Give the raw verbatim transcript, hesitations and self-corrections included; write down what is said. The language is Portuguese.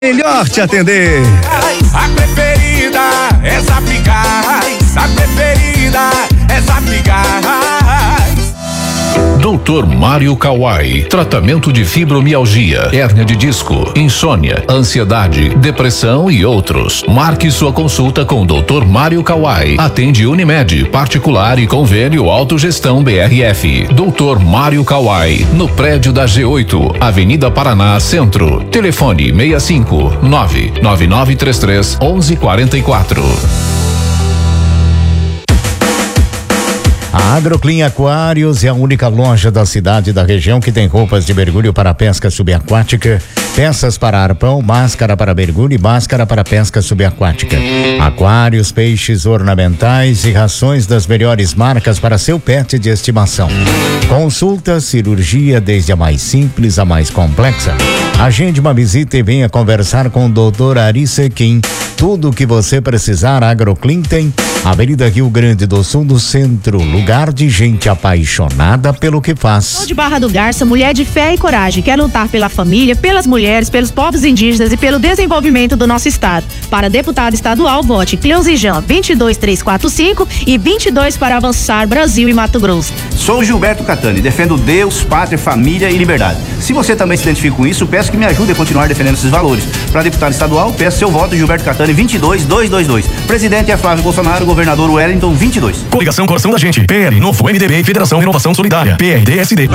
Melhor te atender. A preferida é Zapgás. A preferida é Zapgás. doutor Mário Kawai, tratamento de fibromialgia, hérnia de disco, insônia, ansiedade, depressão e outros. Marque sua consulta com o doutor Mário Kawai. Atende Unimed, particular e convênio Autogestão B R F. doutor Mário Kawai, no prédio da G oito, Avenida Paraná, Centro. Telefone seis cinco nove nove nove três três um um quatro quatro. A Agroclean Aquários é a única loja da cidade e da região que tem roupas de mergulho para pesca subaquática, peças para arpão, máscara para mergulho e máscara para pesca subaquática. Aquários, peixes ornamentais e rações das melhores marcas para seu pet de estimação. Consulta, cirurgia, desde a mais simples à mais complexa. Agende uma visita e venha conversar com o doutor Ari Sequim. Tudo o que você precisar, a Agroclean tem. Avenida Rio Grande do Sul, no centro, lugar de gente apaixonada pelo que faz. Sou de Barra do Garça, mulher de fé e coragem, quer lutar pela família, pelas mulheres, pelos povos indígenas e pelo desenvolvimento do nosso estado. Para deputado estadual, vote Cleuzijan vinte e dois três quatro cinco e vinte e dois para avançar Brasil e Mato Grosso. Sou Gilberto Catani, defendo Deus, pátria, família e liberdade. Se você também se identifica com isso, peço que me ajude a continuar defendendo esses valores. Para deputado estadual, peço seu voto Gilberto Catani vinte e dois dois dois dois. Presidente é Flávio Bolsonaro, governador Wellington vinte e dois. Coligação Coração da Gente, P L, Novo, M D B e Federação Renovação Solidária, P R D S D.